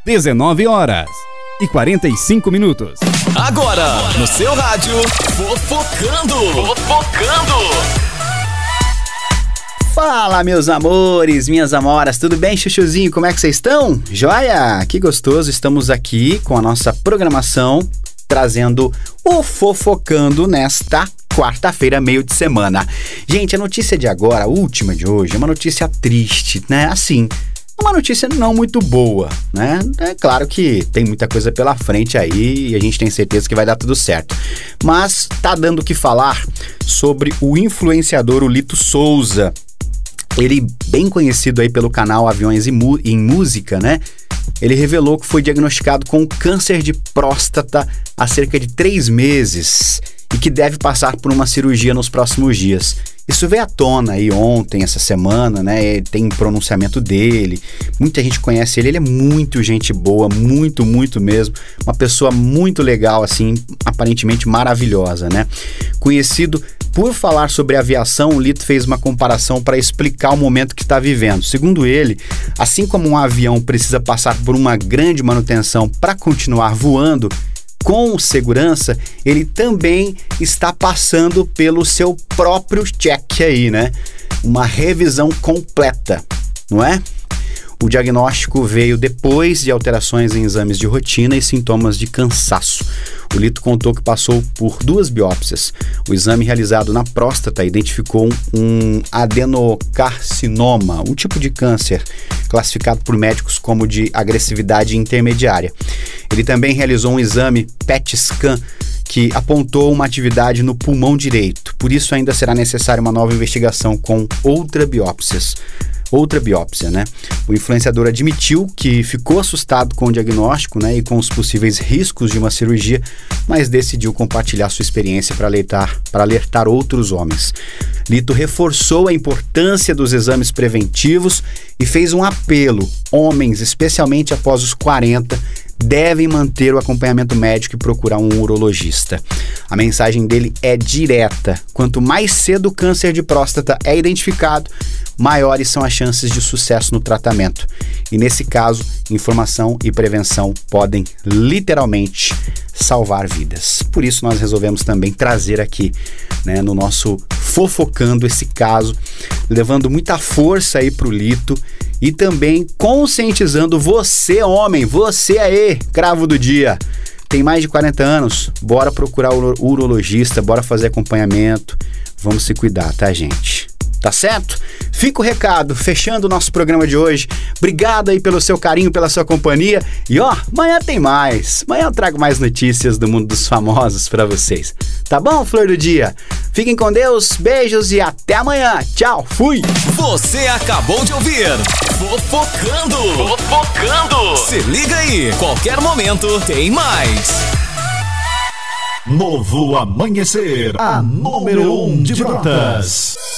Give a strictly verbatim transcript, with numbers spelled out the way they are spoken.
dezenove horas e quarenta e cinco minutos. Agora, no seu rádio, Fofocando. Fofocando. Fala, meus amores, minhas amoras, tudo bem, chuchuzinho? Como é que vocês estão? Joia? Que gostoso, estamos aqui com a nossa programação, trazendo o Fofocando nesta quarta-feira, meio de semana. Gente, a notícia de agora, a última de hoje, é uma notícia triste, né? Assim, uma notícia não muito boa, né? É claro que tem muita coisa pela frente aí e a gente tem certeza que vai dar tudo certo. Mas tá dando o que falar sobre o influenciador o Lito Souza. Ele, bem conhecido aí pelo canal Aviões em Música, né? Ele revelou que foi diagnosticado com câncer de próstata há cerca de três meses e que deve passar por uma cirurgia nos próximos dias. Isso veio à tona aí ontem, essa semana, né? Tem pronunciamento dele, muita gente conhece ele, ele é muito gente boa, muito, muito mesmo. Uma pessoa muito legal, assim, aparentemente maravilhosa, né? Conhecido por falar sobre aviação, o Lito fez uma comparação para explicar o momento que está vivendo. Segundo ele, assim como um avião precisa passar por uma grande manutenção para continuar voando com segurança, ele também está passando pelo seu próprio check aí, né? Uma revisão completa, não é? O diagnóstico veio depois de alterações em exames de rotina e sintomas de cansaço. O Lito contou que passou por duas biópsias. O exame realizado na próstata identificou um adenocarcinoma, um tipo de câncer classificado por médicos como de agressividade intermediária. Ele também realizou um exame P E T scan que apontou uma atividade no pulmão direito. Por isso ainda será necessária uma nova investigação com outra biópsias. Outra biópsia, né? O influenciador admitiu que ficou assustado com o diagnóstico, né, e com os possíveis riscos de uma cirurgia, mas decidiu compartilhar sua experiência para alertar, para alertar outros homens. Lito reforçou a importância dos exames preventivos e fez um apelo. Homens, especialmente após os quarenta, devem manter o acompanhamento médico e procurar um urologista. A mensagem dele é direta. Quanto mais cedo o câncer de próstata é identificado, maiores são as chances de sucesso no tratamento. E nesse caso, informação e prevenção podem literalmente salvar vidas. Por isso nós resolvemos também trazer aqui, né, no nosso Fofocando esse caso, levando muita força aí pro Lito e também conscientizando você, homem, você aí, cravo do dia. Tem mais de quarenta anos, bora procurar o urologista, bora fazer acompanhamento, vamos se cuidar, tá, gente? Tá certo? Fica o recado, fechando o nosso programa de hoje. Obrigado aí pelo seu carinho, pela sua companhia. E ó, amanhã tem mais. Amanhã eu trago mais notícias do mundo dos famosos pra vocês. Tá bom, Flor do Dia? Fiquem com Deus, beijos e até amanhã. Tchau, fui! Você acabou de ouvir Fofocando. Fofocando. Se liga aí, qualquer momento tem mais. Novo Amanhecer, a número um de Brotas.